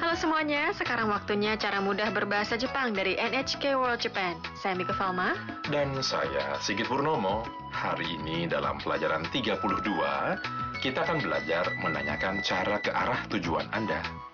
Halo semuanya, sekarang waktunya cara mudah berbahasa Jepang dari NHK World Japan. Saya Mika Falma. Dan saya, Sigit Purnomo. Hari ini dalam pelajaran 32, kita akan belajar menanyakan cara ke arah tujuan Anda.